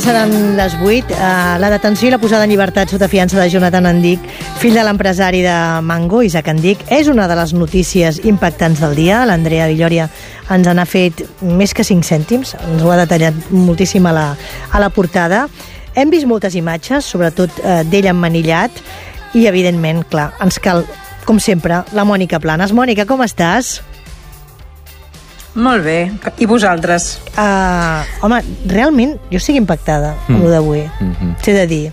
seran les 8. La detenció i la posada en llibertat sota fiança de Jonathan Andic, fill de l'empresari de Mango, Isaac Andic, és una de les notícies impactants del dia. L'Andrea Villòria ens n'ha fet més que 5 cèntims, ens ho ha detallat moltíssim a la portada. Hem vist moltes imatges, sobretot d'ell emmanillat, i evidentment, clar, ens cal, com sempre, la Mònica Planes. Mònica, com estàs? Molt bé. I vosaltres? Home, realment jo estic impactada amb el d'avui. T'he de dir.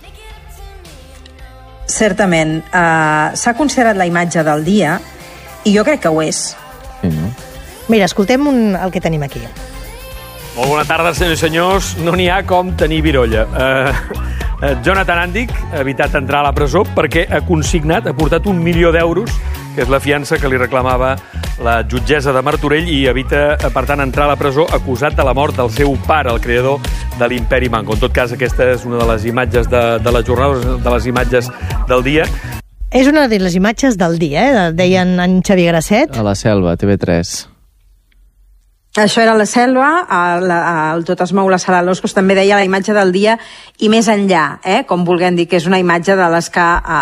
Certament. S'ha considerat la imatge del dia i jo crec que ho és. Sí, no? Mira, escoltem el que tenim aquí. Molt bona tarda, senyors i senyors. No n'hi ha com tenir virolla. Jonathan Andic ha evitat entrar a la presó perquè ha portat 1 milió d'euros, que és la fiança que li reclamava la jutgessa de Martorell, i evita, per tant, entrar a la presó acusat de la mort del seu pare, el creador de l'Imperi Mango. En tot cas, aquesta és una de les imatges de la jornada, de les imatges del dia. És una de les imatges del dia, deien en Xavier Grasset. A la Selva, TV3. Això era la Selva, el Tot es mou la sala de l'Oscos també deia la imatge del dia i més enllà, com vulguem dir, que és una imatge de les que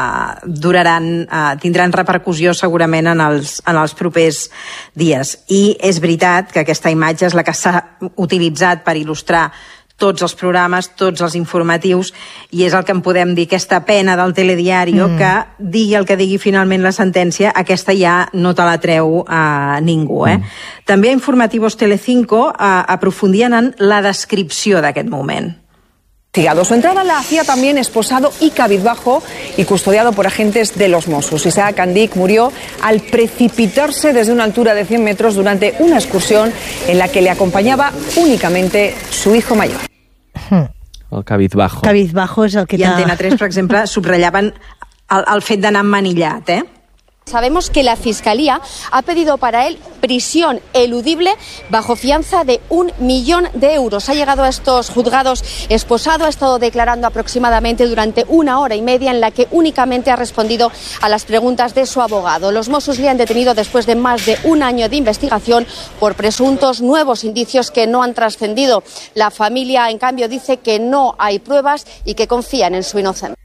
tindran repercussió segurament en els propers dies. I és veritat que aquesta imatge és la que s'ha utilitzat per il·lustrar tots els programes, tots els informatius, i és el que en podem dir, aquesta pena del telediario, que digui el que digui finalment la sentència, aquesta ja no te la treu ningú. També a Informativos Telecinco aprofundien en la descripció d'aquest moment. Su entrada la hacía también esposado y cabizbajo y custodiado por agentes de los Mossos. Isaac Andic murió al precipitarse desde una altura de 100 metros durante una excursión en la que le acompañaba únicamente su hijo mayor. El cabizbajo. Cabizbajo és el que I Antena 3, per exemple, subratllaven el fet d'anar emmanillat, Sabemos que la Fiscalía ha pedido para él prisión eludible bajo fianza de 1 millón de euros. Ha llegado a estos juzgados esposado, ha estado declarando aproximadamente durante 1 hora y media en la que únicamente ha respondido a las preguntas de su abogado. Los Mossos le han detenido después de más de 1 año de investigación por presuntos nuevos indicios que no han trascendido. La familia, en cambio, dice que no hay pruebas y que confían en su inocencia.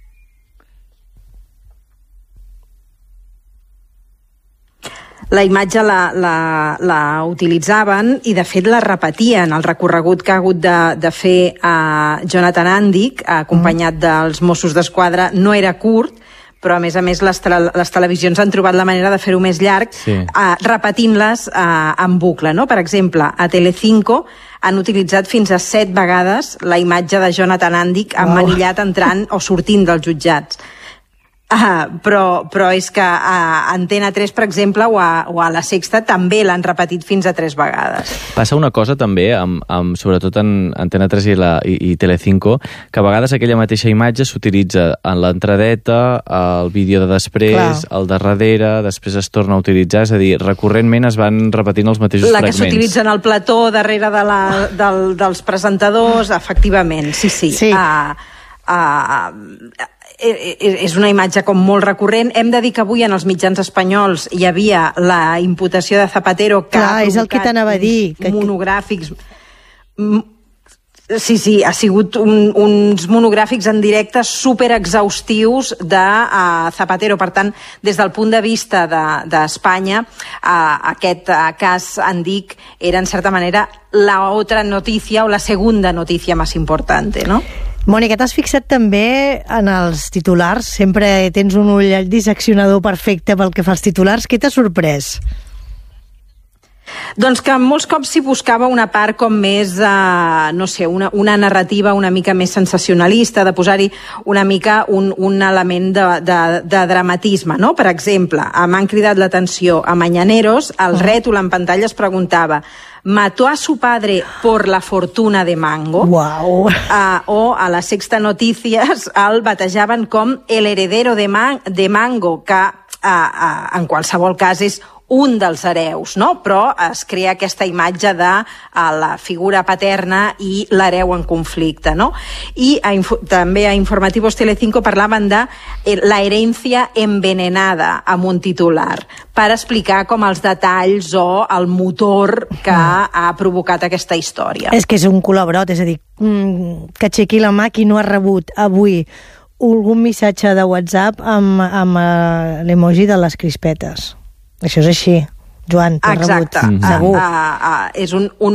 La imatge la utilitzaven i, de fet, la repetien. El recorregut que ha hagut de fer Jonathan Andic, acompanyat dels Mossos d'Esquadra, no era curt, però, a més, les televisions han trobat la manera de fer-ho més llarg, repetint-les en bucle. Per exemple, a Telecinco han utilitzat fins a 7 vegades la imatge de Jonathan Andic emmanillat entrant o sortint dels jutjats. Però és que a Antena 3, per exemple, o a La Sexta també l'han repetit fins a 3 vegades. Passa una cosa també, sobretot en Antena 3 i Telecinco, que a vegades aquella mateixa imatge s'utilitza en l'entradeta, el vídeo de després, el de darrere, després es torna a utilitzar, és a dir, recurrentment es van repetint els mateixos fragments. La que s'utilitza en el plató darrere dels presentadors, efectivament, sí. És una imatge com molt recurrent. Hem de dir que avui en els mitjans espanyols hi havia la imputació de Zapatero, que ha és el que t'anava a dir, monogràfics. Sí, ha sigut uns monogràfics en directe superexhaustius de Zapatero. Per tant, des del punt de vista d'Espanya, aquest cas Andic era, en certa manera, la otra notícia o la segunda notícia més important, no? Mònica, t'has fixat també en els titulars? Sempre tens un ull disseccionador perfecte pel que fa als titulars. Què t'ha sorprès? Doncs que molts cops s'hi buscava una part com més, una narrativa una mica més sensacionalista, de posar-hi una mica un element de dramatisme, no? Per exemple, m'han cridat l'atenció a Mañaneros, el rètol en pantalla es preguntava: ¿mató a su padre por la fortuna de Mango? Wow. O a La Sexta Noticias el batejaven com el heredero de Mango, que en qualsevol cas és un dels hereus, no? Però es crea aquesta imatge de la figura paterna i l'hereu en conflicte, no? I també a Informativos Telecinco parlaven de la herencia envenenada, amb un titular, per explicar com els detalls o el motor que ha provocat aquesta història. És que és un col·laborat, és a dir, que aixequi la mà qui no ha rebut avui algun missatge de WhatsApp amb l'emoji de les crispetes. Això és així, Joan, t'ho has rebut. Segur. És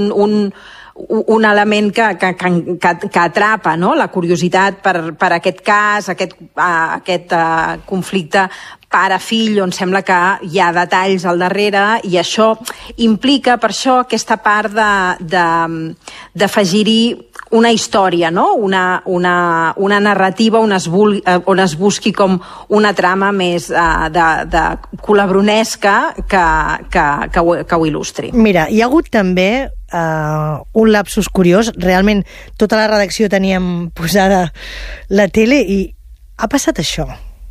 un element que atrapa, no?, la curiositat per aquest cas, aquest conflicte pare-fill, on sembla que hi ha detalls al darrere, i això implica, per això, aquesta part d'afegir-hi una història, no? Una narrativa on es busqui com una trama més de culebronesca que ho il·lustri. Mira, hi ha hagut també un lapsus curiós. Realment, tota la redacció teníem posada la tele i ha passat això.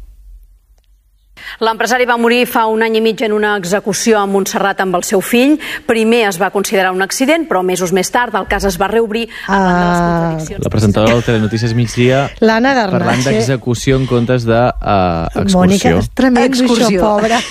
L'empresari va morir fa un any i mig en una execució a Montserrat amb el seu fill. Primer es va considerar un accident, però mesos més tard el cas es va reobrir arran de les contradiccions. La presentadora del Telenotícies Migdia parlant d'execució en comptes d'excursió. Mònica, és tremendo això, pobra.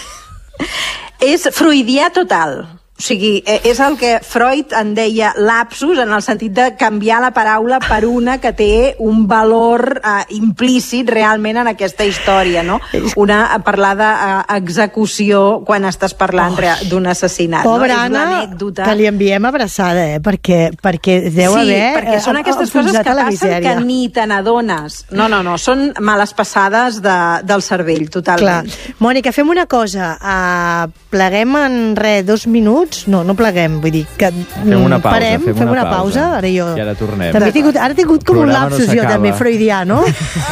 És freudià total. O sigui, és el que Freud en deia lapsus, en el sentit de canviar la paraula per una que té un valor implícit realment en aquesta història, no? Parlar d'execució quan estàs parlant d'un assassinat. Pobra Anna, que li enviem abraçada, perquè deu haver... Sí, perquè són aquestes coses que passen que ni te n'adones. No, són males passades del cervell, totalment. Clar. Mònica, fem una cosa. Pleguem en 2 minuts. No pleguem, vull dir que fem una pausa. Ara jo i ara tornem. També he tingut com un lapsus jo també, freudià, no?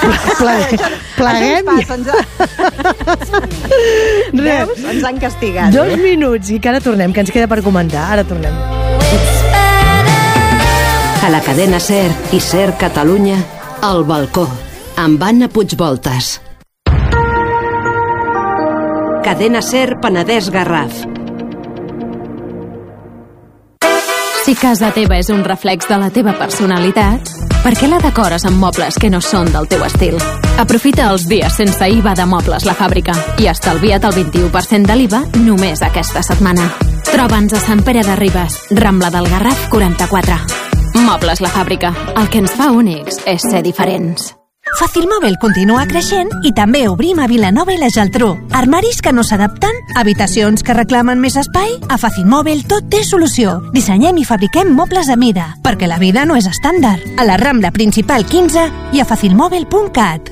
Pleguem. Veus? Ens han castigat. 2 minuts i que ara tornem, que ens queda per comentar. Ara tornem. A la cadena SER i SER Catalunya, El Balcó, amb Anna Puigvoltas. Cadena SER Penedès Garraf. Si casa teva és un reflex de la teva personalitat, per què la decores amb mobles que no són del teu estil? Aprofita els dies sense IVA de Mobles La Fàbrica i estalvia't el 21% de l'IVA només aquesta setmana. Troba'ns a Sant Pere de Ribes, Rambla del Garraf 44. Mobles La Fàbrica. El que ens fa únics és ser diferents. Facilmòbil continua creixent i també obrim a Vilanova i la Geltrú. Armaris que no s'adapten, habitacions que reclamen més espai. A Facilmòbil tot té solució. Dissenyem i fabriquem mobles a mida, perquè la vida no és estàndard. A la Rambla Principal 15 i a facilmòbil.cat.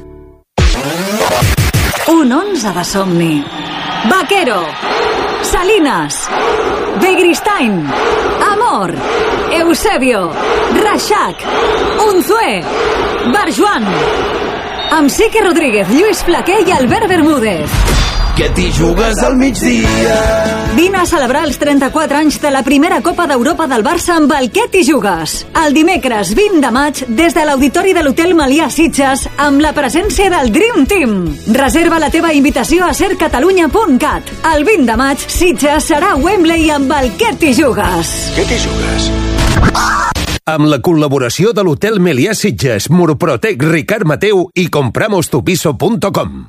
Un 11 de somni. Vaquero, Salinas, Begristain, Amor, Eusebio, Reixac, Unzué, Barjuan, amb Sique Rodríguez, Lluís Flaquer i Albert Bermúdez. Que t'hi jugues al migdia. Vine a celebrar els 34 anys de la primera Copa d'Europa del Barça amb el Que t'hi jugues. El dimecres 20 de maig, des de l'auditori de l'Hotel Melià Sitges, amb la presència del Dream Team. Reserva la teva invitació a sercatalunya.cat. El 20 de maig, Sitges serà a Wembley amb el Que t'hi jugues. Que t'hi jugues? Amb la col·laboració de l'Hotel Melià Sitges, Murprotec, Ricard Mateu i compramostupiso.com.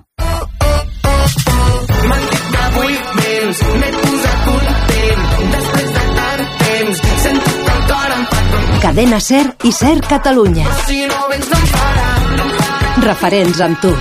Cadena SER i SER Catalunya. Referents amb tu.